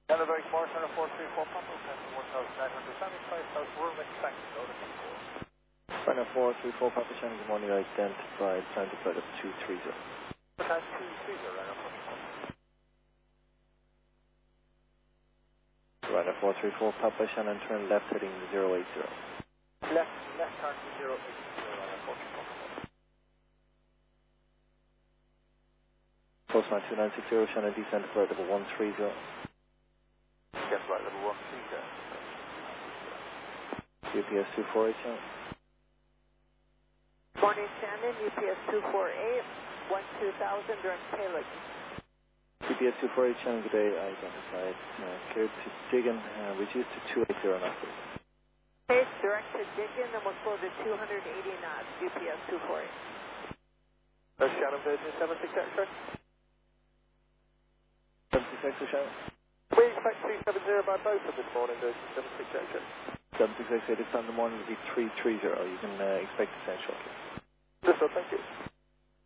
Canterbury Force Center 434 Papa, 1975, South room expected, go to control. China 434 Papa Shannon, good morning, identified, time to flight up 230. Time 230, right up. Ryder 434 Papa Shannon, turn left heading 080. Left turn to 080, Ryder 434. Postman 2960, Shannon, descend to flight level 130. Get flight level 130. UPS 248, Shannon. Morning, Shannon, UPS 248, 12000 during Taylor. UPS 248, Shannon, good day, identified, cleared to Diggin, reduced to 280 knots. Okay, direct to Diggin, and we'll slow to 280 knots, UPS 248. Shannon, Virgin 76 X-ray. 76 Shannon. We expect 370 by both of this morning, Virgin 76 X-ray. 76 X-ray, this time in the morning will be 330, you can expect to send shortly. Yes, sir, thank you.